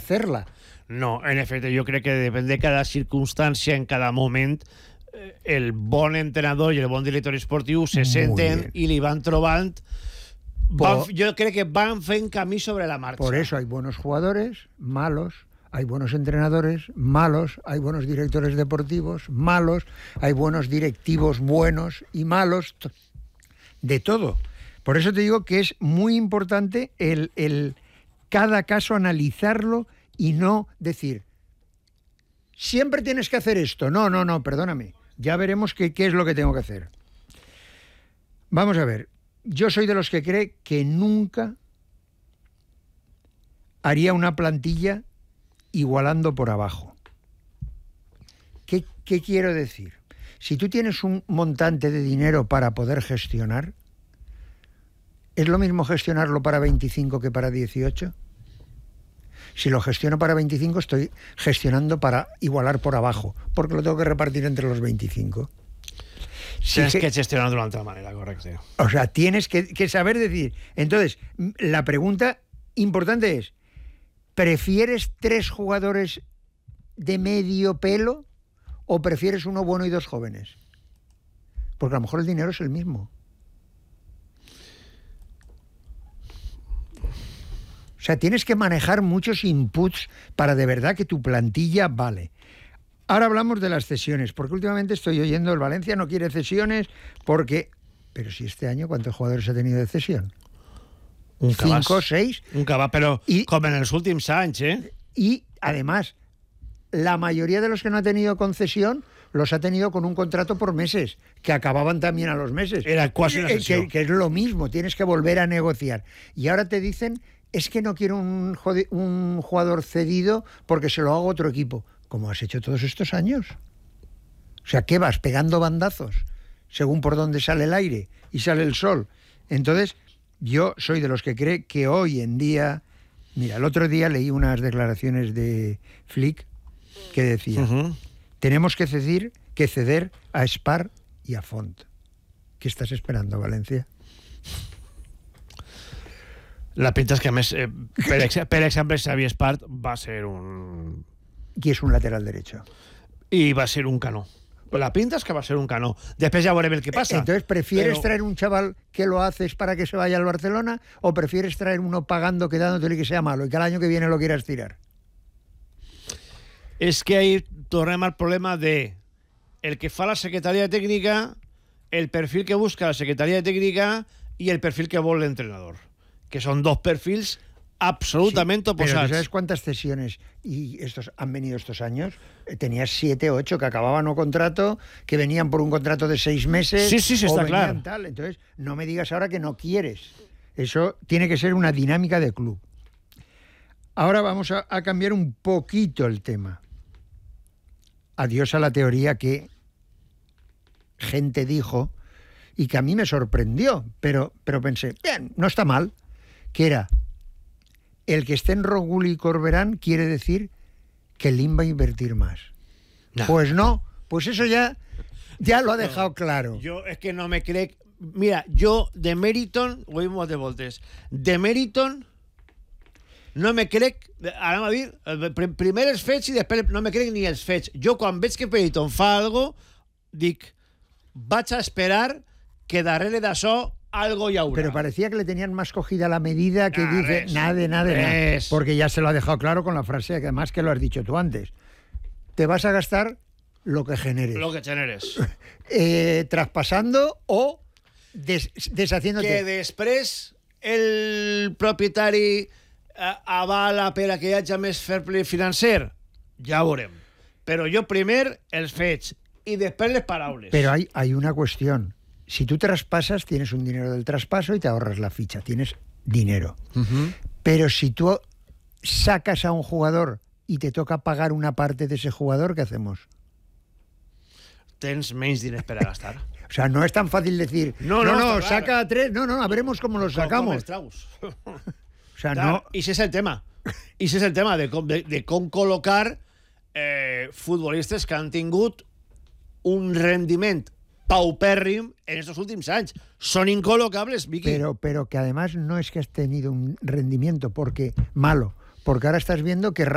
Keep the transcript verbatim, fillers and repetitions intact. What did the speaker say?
hacerla. No, en efecte, jo crec que depèn de cada circumstància, en cada moment, el bon entrenador i el bon director esportiu se senten i li van trobant. Van, por, yo creo que van fent camí sobre la marcha. Por eso hay buenos jugadores, malos, hay buenos entrenadores, malos, hay buenos directores deportivos, malos, hay buenos directivos buenos y malos, de todo. Por eso te digo que es muy importante el, el cada caso analizarlo y no decir, siempre tienes que hacer esto. No, no, no, perdóname. Ya veremos qué, qué es lo que tengo que hacer. Vamos a ver. Yo soy de los que cree que nunca haría una plantilla igualando por abajo. ¿Qué, qué quiero decir? Si tú tienes un montante de dinero para poder gestionar, ¿es lo mismo gestionarlo para veinticinco que para dieciocho? Si lo gestiono para veinticinco, estoy gestionando para igualar por abajo, porque lo tengo que repartir entre los veinticinco. Si tienes que, que gestionar de una otra manera, correcto. O sea, tienes que, que saber decir. Entonces, la pregunta importante es, ¿prefieres tres jugadores de medio pelo o prefieres uno bueno y dos jóvenes? Porque a lo mejor el dinero es el mismo. O sea, tienes que manejar muchos inputs para de verdad que tu plantilla vale. Ahora hablamos de las cesiones, porque últimamente estoy oyendo el Valencia no quiere cesiones porque... Pero si este año, ¿cuántos jugadores ha tenido de cesión? Un ¿Cinco, seis? Un cabàs, però y, com en els últims anys, ¿eh? Y, además, la mayoría de los que no ha tenido concesión los ha tenido con un contrato por meses, que acababan también a los meses. Era casi una cesión. Que, que es lo mismo, tienes que volver a negociar. Y ahora te dicen... Es que no quiero un, un jugador cedido porque se lo hago a otro equipo. Como has hecho todos estos años. O sea, ¿qué vas? Pegando bandazos según por dónde sale el aire y sale el sol. Entonces, yo soy de los que cree que hoy en día... Mira, el otro día leí unas declaraciones de Flick que decía, uh-huh. tenemos que ceder, que ceder a Spar y a Font. ¿Qué estás esperando, Valencia? La pinta és que, a més, eh, per, ex, per exemple, Xavi Espart va ser un... Qui és un lateral derecho. I va ser un canó. La pinta es que va a ser un canó. Después ya veremos qué pasa. Entonces, ¿prefieres pero... traer un chaval que lo haces para que se vaya al Barcelona o prefieres traer uno pagando, quedándotele que sea malo y que el año que viene lo quieras tirar? És que ahí tornem al problema de el que fa la secretaria tècnica, el perfil que busca la secretaria tècnica y el perfil que vol l'entrenador. Que son dos perfiles absolutamente sí, opuestos. Pero ¿sabes cuántas cesiones y estos han venido estos años? Tenías siete, ocho que acababan o contrato, que venían por un contrato de seis meses. Sí, sí, sí, o está venían claro. Tal. Entonces, no me digas ahora que no quieres. Eso tiene que ser una dinámica de club. Ahora vamos a, a cambiar un poquito el tema. Adiós a la teoría que gente dijo y que a mí me sorprendió, pero, pero pensé, bien, no está mal, que era el que esté en Roguli y Corberán quiere decir que el I N va a invertir más. No. Pues no, pues eso ya, ya lo ha dejado no, claro. Yo es que no me creo... Mira, yo de Meriton, ho he dit moltes voltes, de Meriton no me crec, ara m'ha dit, primer els fets i després no me crec ni els fets. Jo quan veig que Meriton fa algo, dic, vaig a esperar que darrere d'això algo ya habrá. Pero parecía que le tenían más cogida la medida que nah, dice res, nada, nada, nada. Porque ya se lo ha dejado claro con la frase, que además que lo has dicho tú antes. Te vas a gastar lo que generes. Lo que generes. eh, traspasando o des, deshaciéndote. Que després el propietari eh, avala per a que hi hagi més fair play financer. Ja ho veurem. Però jo primer els fets y després les paraules. Pero hay, hay una cuestión. Si tú traspasas, tienes un dinero del traspaso y te ahorras la ficha. Tienes dinero. Uh-huh. Pero si tú sacas a un jugador y te toca pagar una parte de ese jugador, ¿qué hacemos? Tens menys diners per a gastar. O sea, no es tan fácil decir, no, no, no, no saca a tres, no, no, a veremos cómo los sacamos. Com, com o sea, clar, no... I ese és el tema. I ese és el tema de com, de, de com col·locar eh, futbolistes que han tingut un rendiment paupérrim en estos últimos años. Son incolocables, Vicky. Pero, pero que además no es que has tenido un rendimiento porque malo, porque ahora estás viendo que